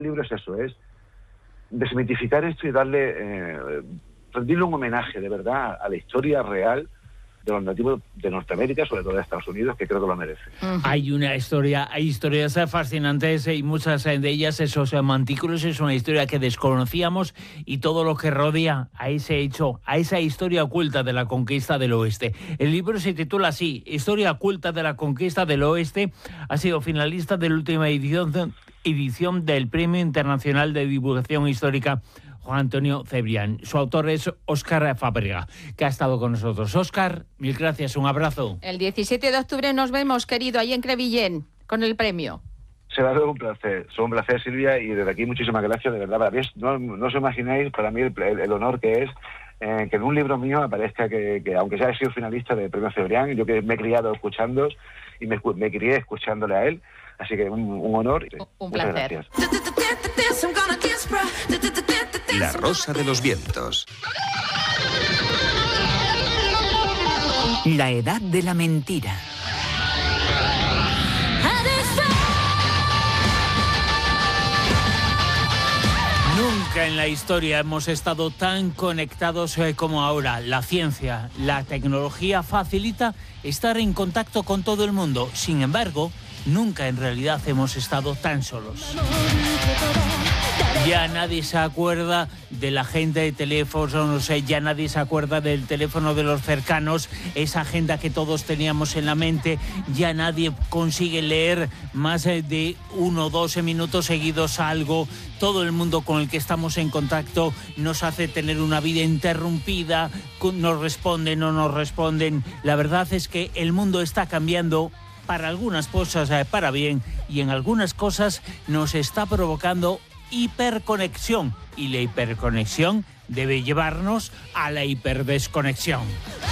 El libro es eso, es desmitificar esto y rendirle un homenaje de verdad a la historia real de los nativos de Norteamérica, sobre todo de Estados Unidos, que creo que lo merece. Hay historias fascinantes y muchas de ellas, esos mantículos, es una historia que desconocíamos y todo lo que rodea a ese hecho, a esa historia oculta de la conquista del oeste. El libro se titula así, Historia oculta de la conquista del oeste, ha sido finalista de la última edición del Premio Internacional de Divulgación Histórica Juan Antonio Cebrián. Su autor es Óscar Fábrega, que ha estado con nosotros. Óscar, mil gracias, un abrazo. El 17 de octubre nos vemos, querido, ahí en Crevillén, con el premio. Será un placer, Silvia, y desde aquí muchísimas gracias, de verdad. Para mí no os imagináis, para mí el honor que es que en un libro mío aparezca que aunque ya he sido finalista del Premio Cebrián, yo que me he criado escuchándoos y me crié escuchándole a él, así que un honor. Un placer. La Rosa de los Vientos. La edad de la mentira. Nunca en la historia hemos estado tan conectados como ahora. La ciencia, la tecnología facilita estar en contacto con todo el mundo. Sin embargo, nunca en realidad hemos estado tan solos. Ya nadie se acuerda de la agenda de teléfonos, no sé, ya nadie se acuerda del teléfono de los cercanos, esa agenda que todos teníamos en la mente, ya nadie consigue leer más de 1 o 12 minutos seguidos algo. Todo el mundo con el que estamos en contacto nos hace tener una vida interrumpida, nos responden, no nos responden. La verdad es que el mundo está cambiando para algunas cosas, para bien, y en algunas cosas nos está provocando hiperconexión, y la hiperconexión debe llevarnos a la hiperdesconexión.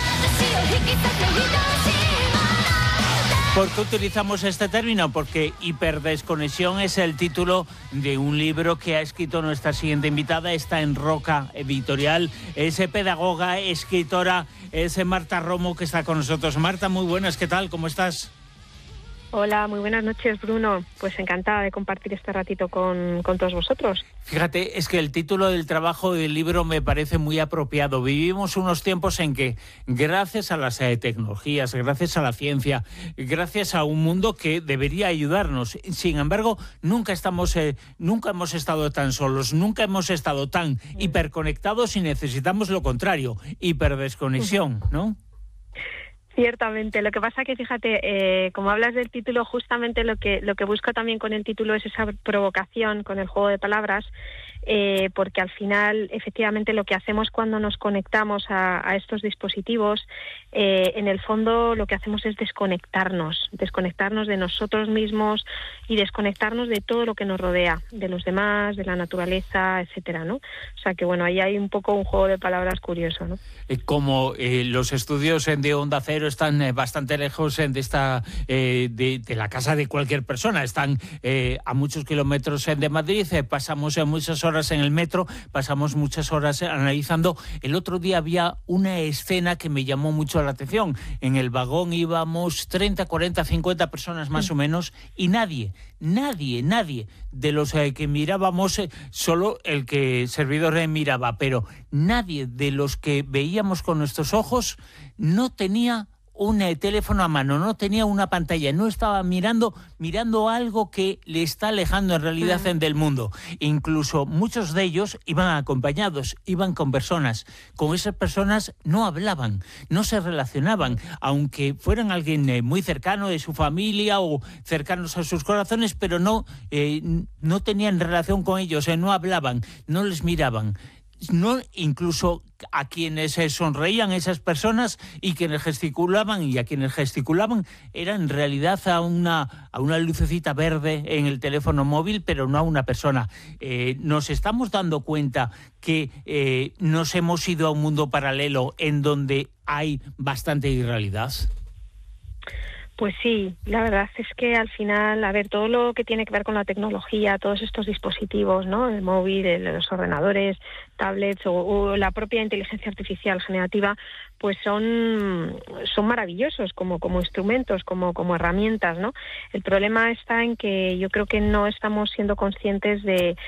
¿Por qué utilizamos este término? Porque hiperdesconexión es el título de un libro que ha escrito nuestra siguiente invitada, está en Roca Editorial, es pedagoga, escritora, es Marta Romo, que está con nosotros. Marta, muy buenas, ¿qué tal? ¿Cómo estás? Hola, muy buenas noches, Bruno. Pues encantada de compartir este ratito con todos vosotros. Fíjate, es que el título del trabajo del libro me parece muy apropiado. Vivimos unos tiempos en que, gracias a las tecnologías, gracias a la ciencia, gracias a un mundo que debería ayudarnos, sin embargo, nunca hemos estado tan solos, nunca hemos estado tan hiperconectados y necesitamos lo contrario, hiperdesconexión, ¿no? Ciertamente. Lo que pasa que, fíjate, como hablas del título, justamente lo que busco también con el título es esa provocación con el juego de palabras, porque al final, efectivamente, lo que hacemos cuando nos conectamos a estos dispositivos, en el fondo lo que hacemos es desconectarnos de nosotros mismos y desconectarnos de todo lo que nos rodea, de los demás, de la naturaleza, etcétera, ¿no? O sea que, bueno, ahí hay un poco un juego de palabras curioso, ¿no? Como los estudios de Onda Cero están bastante lejos de la casa de cualquier persona, están a muchos kilómetros de Madrid, pasamos muchas horas en el metro, pasamos muchas horas analizando. El otro día había una escena que me llamó mucho la atención. En el vagón íbamos 30, 40, 50 personas más o menos, y nadie de los que mirábamos, solo el que servidor miraba, pero nadie de los que veíamos con nuestros ojos no tenía un teléfono a mano, no tenía una pantalla, no estaba mirando algo que le está alejando en realidad del mundo. Incluso muchos de ellos iban acompañados, iban con personas. Con esas personas no hablaban, no se relacionaban, aunque fueran alguien muy cercano de su familia o cercanos a sus corazones, pero no tenían relación con ellos, no hablaban, no les miraban. No, incluso a quienes sonreían esas personas y quienes gesticulaban, era en realidad a una lucecita verde en el teléfono móvil, pero no a una persona. Nos estamos dando cuenta que nos hemos ido a un mundo paralelo en donde hay bastante irrealidad. Pues sí, la verdad es que al final, a ver, todo lo que tiene que ver con la tecnología, todos estos dispositivos, ¿no? El móvil, los ordenadores, tablets o la propia inteligencia artificial generativa, pues son maravillosos como instrumentos, como herramientas, ¿no? El problema está en que yo creo que no estamos siendo conscientes de